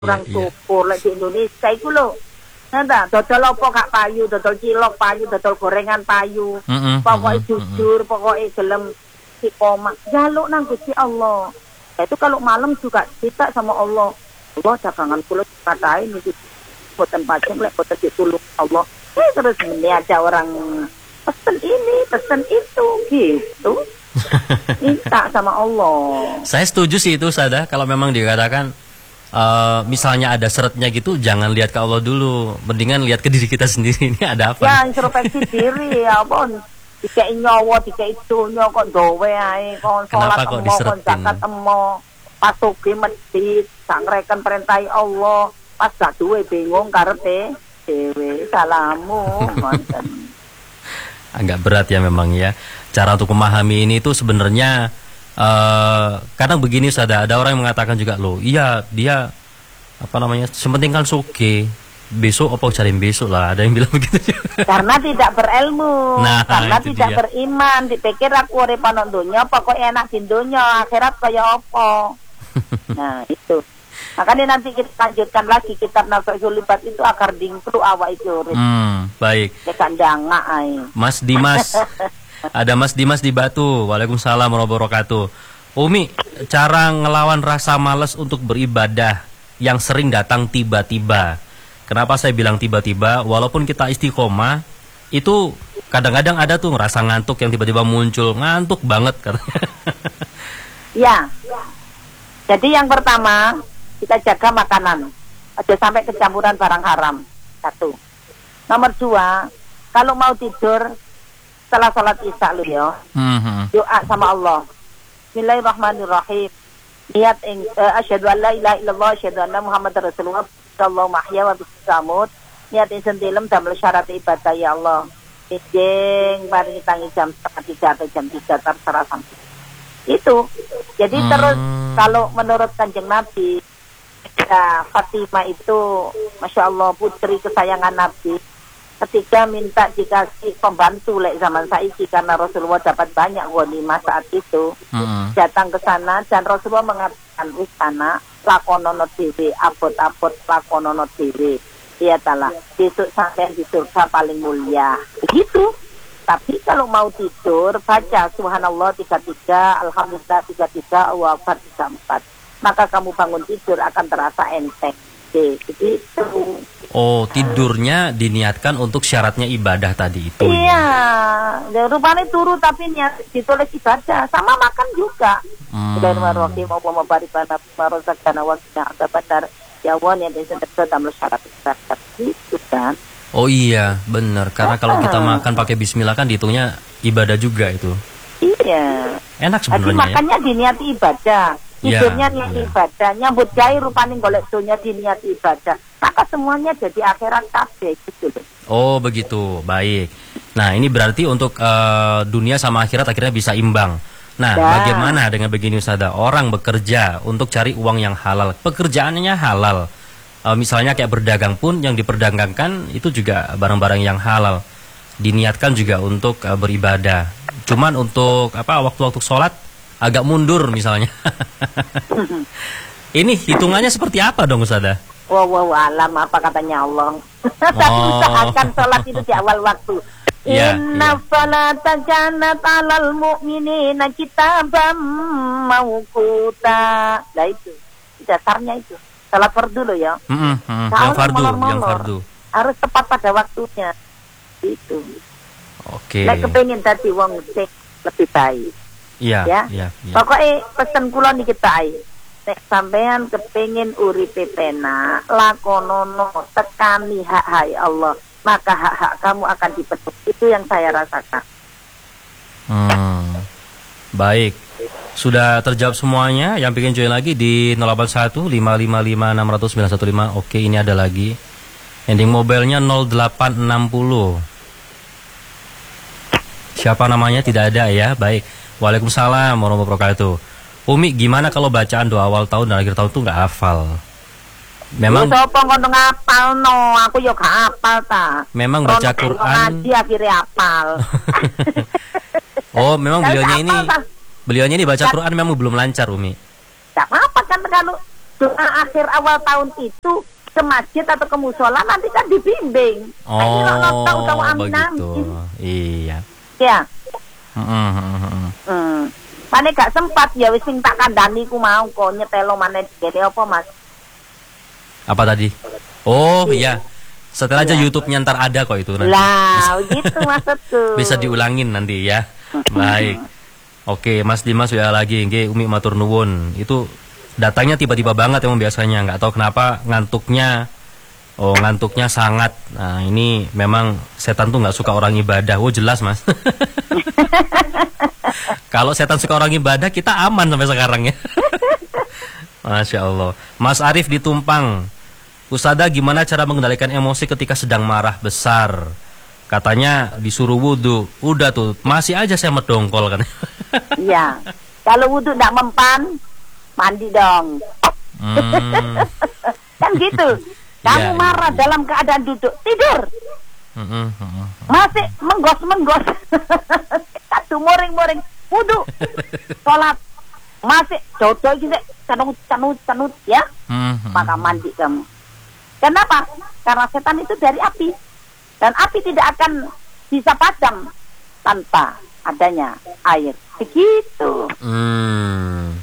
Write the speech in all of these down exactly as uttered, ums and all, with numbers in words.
Iya, kurang iya. syukur lek di Indonesia iku lho. Nanda, dodol apa gak payu, dodol cilok payu, dodol gorengan payu. Mm-mm, Pokoknya mm-mm, jujur, pokoknya gelem istiqomah. Jaluk nang Gusti Allah. Ya itu kalau malam juga kita sama Allah. Allah dagangan kula katain iki boten paceng lek boten ditulung Allah. Eh terus ini aja orang pesen ini, pesen itu gitu. Minta sama Allah. Saya setuju sih itu, Sada. Kalau memang dikatakan uh, misalnya ada seretnya gitu, jangan lihat ke Allah dulu. Mendingan lihat ke diri kita sendiri. Ini ada apa? Ya introspeksi diri ya pun. Dikei nyawa, dikei dunya kok dowe ae, kon Kenapa salat kok emo, kon diseretin? zakat emo, pas sugi masjid, sangreken perintahi Allah, pas gak duwe bingung karepe dhewe salamu ngoten. Agak berat ya memang ya. Cara untuk memahami ini itu sebenarnya uh, kadang begini, Sada. Ada orang yang mengatakan juga, loh, iya dia apa namanya, sepenting kan soge. Besok apa cari besok lah. Ada yang bilang begitu juga. Karena tidak berilmu, Nah, karena itu tidak dia. beriman, dipikir aku urip ana donya pokoknya enak di donya, akhirat kaya apa. Nah, itu. Makanya nanti kita lanjutkan lagi kitab Nafaizul Ibad itu akar dingkru awak itu urip. Hmm, baik. Ya kandanga ae. Mas Dimas. Ada Mas Dimas di Batu. Waalaikumsalam warahmatullahi wabarakatuh. Umi, cara ngelawan rasa malas untuk beribadah yang sering datang tiba-tiba. Kenapa saya bilang tiba-tiba? Walaupun kita istiqomah, itu kadang-kadang ada tuh rasa ngantuk yang tiba-tiba muncul. Ngantuk banget katanya. Ya. Jadi yang pertama, kita jaga makanan. Ada sampai kecampuran barang haram. Satu. Nomor dua, kalau mau tidur setelah sholat isya lu ya, Mhm. doa sama Allah. Bismillahirrahmanirrahim. Niat ing uh, asyhadu an la ilaha illallah asyhadu anna Muhammadar Rasulullah sallallahu mahya wa bisamut. Niat ing sentilem damel syarat ibadah ya Allah. Ijeng mari tangi jam setengah tiga atau jam tiga terserah sampai. Itu. Jadi Hmm. terus kalau menurut Kanjeng Nabi, ya, Fatimah itu Masya Allah putri kesayangan Nabi. Ketika minta dikasih pembantu lek zaman saiki karena Rasulullah dapat banyak ghanimah saat itu, Mhm. datang ke sana dan Rasulullah mengatakan wis sana lakonono dhewe, abot-abot lakonono dhewe. Iya talah, besok sampai di surga paling mulia. Begitu. Tapi kalau mau tidur baca subhanallah tiga puluh tiga, alhamdulillah tiga puluh tiga, Allahu akbar tiga puluh empat. Maka kamu bangun tidur akan terasa enteng. Oke, begitu. Oh, tidurnya diniatkan untuk syaratnya ibadah tadi itu. Iya, ya, rupanya turu tapi niat ditulis ibadah. Sama makan juga. Hmm. Bismillahirrahmanirrahim. Allahumma barik lana fima razaqtana wa qina adzabannar. Ya Allah, niat yang sedang syarat ibadah. Gitu kan. Oh iya, benar. Karena kalau kita makan pakai bismillah kan dihitungnya ibadah juga itu. Iya. Enak Jadi sebenarnya ya. makannya diniati ibadah. Iya, Tidurnya niat iya. ibadah. Nyambut gawe rupanya golek dunya diniati ibadah. Maka semuanya jadi akhirat kabeh gitu loh. Oh begitu, baik. Nah ini berarti untuk eh, dunia sama akhirat akhirnya bisa imbang. Nah Ya. bagaimana dengan begini, Ustazah? Orang bekerja untuk cari uang yang halal, pekerjaannya halal. Eh, misalnya kayak berdagang pun yang diperdagangkan itu juga barang-barang yang halal. Diniatkan juga untuk eh, beribadah. Cuman untuk apa waktu-waktu sholat agak mundur misalnya. Ini hitungannya seperti apa dong, Ustazah? Wah, wah, wah, alam apa katanya Allah. Tapi Oh. usahakan sholat itu di awal waktu. Iya, Inna iya. salata kanat alal mu'minina kitabam mawquta. Nah itu, dasarnya itu. Salat fardu loh ya. Mm-mm, mm, Nah, yang Allah fardu, yang molor-molor. fardu. Harus tepat pada waktunya. Itu. Oke. Lek kepengin dadi wong sing lebih baik. Iya, Ya. iya, iya. Pokoknya pesen kula niki tae. Nek sampean kepengin uripe penak, lakonono tekani hak-hak Allah, maka hak-hak kamu akan dipenuhi. Itu yang saya rasakan. Hmm. Baik. Sudah terjawab semuanya. Yang pengen join lagi di nol delapan satu lima lima lima enam nol nol sembilan satu lima. Oke, ini ada lagi. Ending mobilnya nol delapan enam nol. Siapa namanya? Tidak ada ya. Baik. Waalaikumsalam warahmatullahi wabarakatuh. Umi, gimana kalau bacaan doa awal tahun dan akhir tahun tuh nggak hafal? Memang Wis apa ngono ngapal no, aku yo gak hafal ta. Memang baca Rono Quran. ngaji akhirnya hafal. Oh, memang Gak beliaunya ini hafal, ta. beliaunya ini baca Quran memang belum lancar, Umi. Gak apa kan kalau doa akhir awal tahun itu ke masjid atau ke musola nanti kan dibimbing. Oh, nah, begitu. Iya. Ya. Heeh. Hmm. Mane gak sempat ya wis sing tak kandhani ku mau kok nyetelo maneh dene apa Mas? Apa tadi? Oh iya. Setelah aja YouTube-nya ntar ada kok itu nanti. Lah, gitu maksudku. Bisa diulangin nanti ya. Baik. Oke, Mas Dimas ya lagi nggih Umi matur nuwun. Itu datangnya tiba-tiba banget emang biasanya, nggak tahu kenapa ngantuknya. Oh, ngantuknya sangat. Nah, ini memang setan tuh nggak suka orang ibadah. Oh, jelas, Mas. Kalau setan suka orang ibadah, kita aman sampai sekarang ya. Masya Allah. Mas Arif di Tumpang. Ustadzah, gimana cara mengendalikan emosi ketika sedang marah besar? Katanya disuruh wudhu. Udah tuh, masih aja saya medongkol kan. Iya. Kalau wudhu nggak mempan, mandi dong. Hmm. Kan gitu. Kamu Ya, marah ya, ya. dalam keadaan duduk, tidur. Hmm, hmm, hmm. Masih menggos-menggos. Kadu moring-moring, wudhu. Sholat. Masih jodoh gitu, canut-canut-canut ya. Hmm, hmm. Maka mandi kamu. Kenapa? Karena setan itu dari api. Dan api tidak akan bisa padam tanpa adanya air. Begitu. Hmm.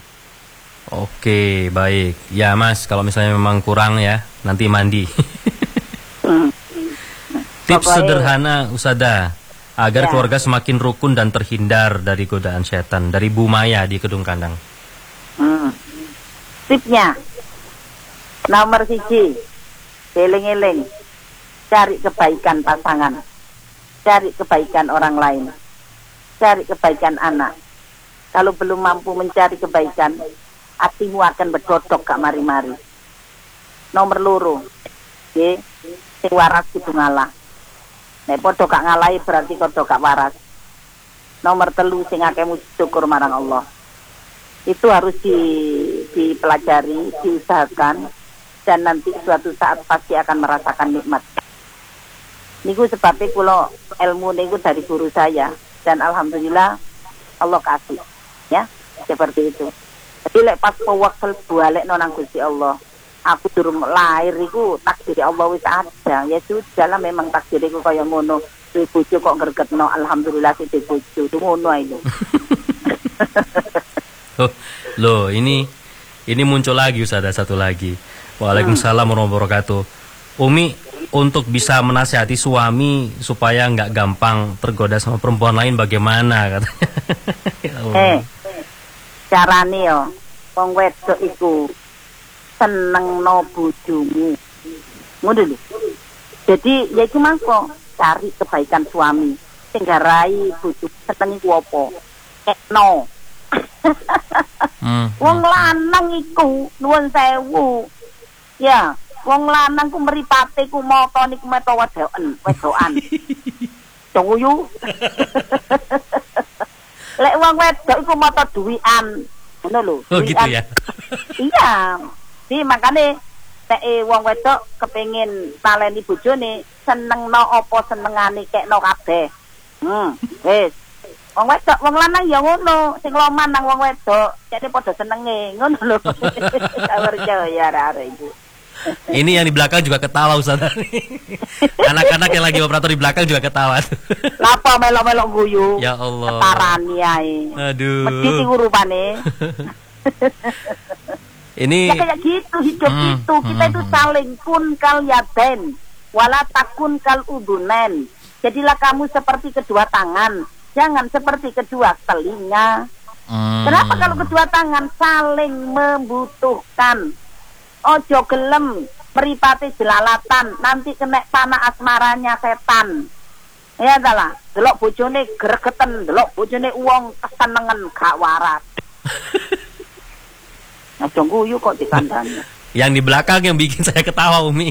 Oke, baik. Ya, Mas, kalau misalnya memang kurang ya, nanti mandi. Hmm. Tips Pokoknya- sederhana, Ustadzah, agar Ya. keluarga semakin rukun dan terhindar dari godaan setan. Dari Bu Maya di Kedung Kandang. Hmm. Tipsnya nomor siji, eling-eling, cari kebaikan pasangan, cari kebaikan orang lain, cari kebaikan anak. Kalau belum mampu mencari kebaikan, hatimu akan berdodok gak mari-mari. Nomor loro, nggih, sing waras kudu ngalah. Nek padha gak ngalahi berarti padha gak waras. Nomor telu, sing akeh syukur marang Allah. Itu harus di, dipelajari, diusahakan, dan nanti suatu saat pasti akan merasakan nikmat. Niku sebabnya kula ilmu niku dari guru saya, dan alhamdulillah Allah kasih, ya seperti itu. Jadi lek pas pewakil balik nang Gusti Allah, aku durung lahir iku takdir Allah wis ada. Ya sudah lah, memang takdir iku kaya ngono. Duwe bojo kok gregetno, alhamdulillah sing duwe bojo. Itu ngono ae lho. Oh, loh, ini ini muncul lagi Ustazah, satu lagi. Waalaikumsalam warahmatullahi wabarakatuh. Umi, untuk bisa menasihati suami supaya nggak gampang tergoda sama perempuan lain bagaimana katanya? Ya Allah. Eh, carane yo, wong wedok iku senengno bojomu. Ngono lho. Jadi ya iku mangko cari kebaikan suami. Sing garai bojo seneng iku apa? Kekno. Hmm, Wong lanang iku nuwun sewu. Ya, wong lanang ku mripate ku moto niku meto wedoken, wedokan. Cuyu. Lek wong wedok iku moto duwikan. Ngono lho. Oh gitu duwikan. ya. Iya. Jadi makane nek e wong wedok kepengin taleni bojone, senengno apa senengane kekno kabeh. Hmm, wis. Wong wedok, wong lanang ya ngono, sing loman nang wong wedok, jadi padha senenge, ngono lho. Sabar ya arek iki. Ini yang di belakang juga ketawa Ustazah. Anak-anak yang lagi operator di belakang juga ketawa. Lapa melok-melok guyu. Ya Allah. Ketarani ae. Aduh. Medit iku rupane. Ini Ya kayak gitu hidup Hmm, itu. Kita hmm, itu hmm. saling kun kal yaden, wala takun kal udunen. Jadilah kamu seperti kedua tangan, jangan seperti kedua telinga. Hmm. Kenapa kalau kedua tangan saling membutuhkan? Ojo gelem mripate jelalatan, nanti kena panah asmaranya setan. Ya adalah, delok bojone gregeten, delok bojone wong kesenengen gak waras. Nah, guyu kok dikandani. Yang di belakang yang bikin saya ketawa Umi.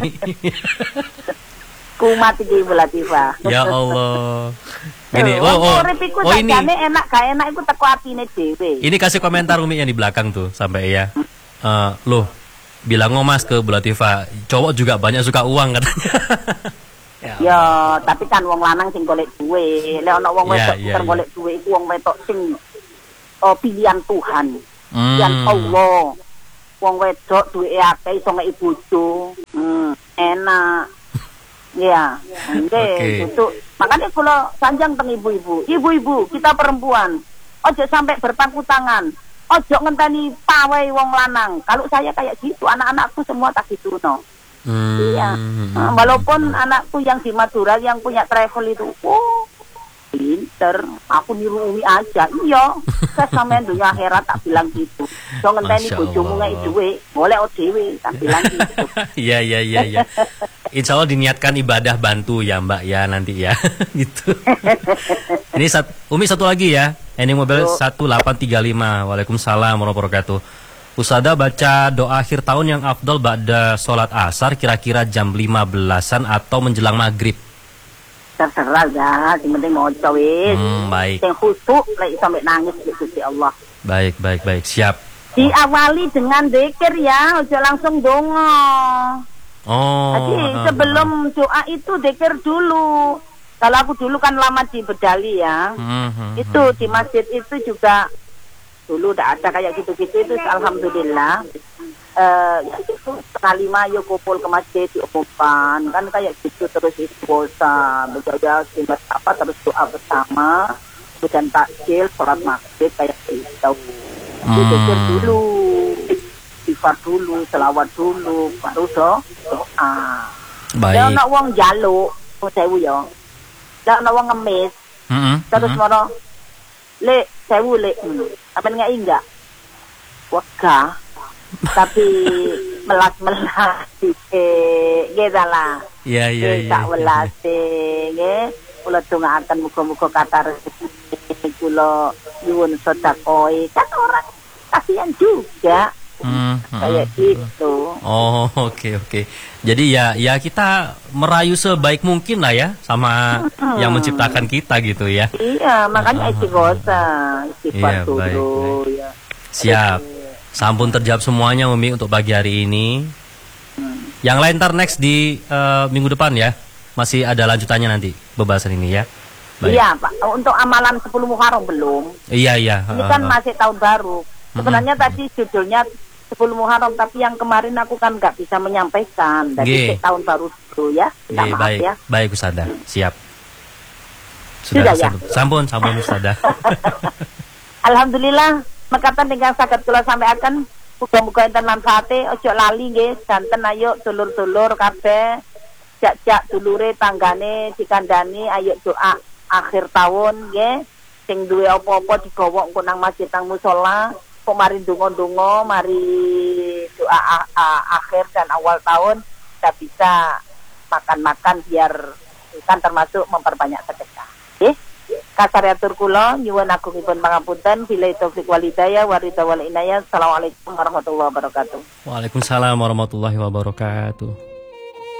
Kumat iki Bu Latifah. Ya Allah. Ini Tuh, oh oh. urip iku Oh ini. sakjane enak gak enak iku teko atine dhewe. Ini kasih komentar Umi yang di belakang tuh sampai ya. Eh, loh, bilang ngomas ke Bu Latifah, cowok juga banyak suka uang katanya. Ya. Ya, tapi kan wong lanang sing golek duwe. Lek ana wong Ya, wedok ya, sing ya. golek duwe iku wong wedok sing oh, pilihan Tuhan. Hmm. Pilihan Allah. wong wedok duwe akeh iso ngeki bojo. Hmm, enak. Ya, oke, Oke. itu. Makanya kalau sanjang teng ibu-ibu, ibu-ibu kita perempuan, ojo sampai berpangku tangan, ojo ngenteni pawai wong lanang. Kalau saya kayak gitu, anak-anakku semua tak gitu no. Hmm. Iya, nah, walaupun anakku yang di Madura yang punya travel itu, oh pinter, aku niru Umi aja, iya. Saya sampean dunia akhirat tak bilang gitu. So ngenteni Masya bojomu Allah. ngeki duwe, boleh o dhewe tak bilang gitu. Iya iya iya iya. Insya Allah diniatkan ibadah bantu ya Mbak ya nanti ya gitu. Ini sat, Umi satu lagi ya. Ini mobil Yo. satu delapan tiga lima. Waalaikumsalam warahmatullahi wabarakatuh. Ustazah baca doa akhir tahun yang afdol ba'da sholat asar kira-kira jam lima belasan atau menjelang maghrib. Terserah ya, yang penting mau wis. Hmm, baik. Yang khusyuk lek sampai nangis gitu si Allah. Baik baik baik siap. Diawali dengan zikir ya, ojo langsung dongo. Oh. Jadi ah, sebelum doa itu zikir dulu. Kalau aku dulu kan lama di Bedali ya. hmm, hmm, Itu di masjid itu juga dulu udah ada kayak gitu-gitu itu alhamdulillah. Eh ya itu sekali mah yuk kumpul ke masjid diumumkan kan kayak gitu terus istiqosa berjaga simat apa terus doa bersama kemudian takjil sholat maghrib kayak gitu. Hmm. Zikir dulu, istighfar dulu, selawat dulu, baru do doa. Baik. Lah nak wong jaluk, wong sewu ya. Lah nak wong ngemis, Hmm, hmm, terus hmm. mono lek sewu lek ngono. Apa nggak enggak? Wega. Tapi melas-melas eh gitu lah. Iya iya iya. Tak welas nggih. Kula dongaaken muga-muga kathah rezeki kula nyuwun sedekah. Kan orang kasihan juga. Hmm, hmm, Kayak hmm. gitu. Oh oke oke. Jadi ya ya kita merayu sebaik mungkin lah ya sama Hmm. yang menciptakan kita gitu ya. Iya, makanya istighosah, Iya, istighfar baik, dulu ya. Siap. Sampun terjawab semuanya Umi untuk pagi hari ini. Hmm. Yang lain ntar next di eh, minggu depan ya. Masih ada lanjutannya nanti pembahasan ini ya. Baik. Iya, Pak. Untuk amalan sepuluh Muharram belum. Iya iya. Ini eh, kan eh. masih tahun baru. Sebenarnya tadi judulnya sepuluh Muharram, tapi yang kemarin aku kan nggak bisa menyampaikan. Nggih. Jadi cek tahun baru dulu ya. Minta Iya, maaf baik. ya. Baik Ustazah. Siap. Sudah ya? Sampun sampun Ustazah. Alhamdulillah, mekatan dengan saged kula sampaikan muga-muga enten manfaate, ojo lali nggih, santen ayo dulur-dulur kabeh, jak-jak dulure tanggane dikandani ayo doa akhir tahun nggih. Sing duwe apa-apa digawa engko nang masjid nang musala, kok mari ndonga-ndonga, mari doa a- a- akhir dan awal tahun kita bisa makan-makan biar kan termasuk memperbanyak sedekah. Nggih. Kasariatur kula nyuwun agungipun pangapunten billahi taufik wal hidayah wa ridha wal inayah. Assalamualaikum warahmatullahi wabarakatuh. Waalaikumsalam warahmatullahi wabarakatuh.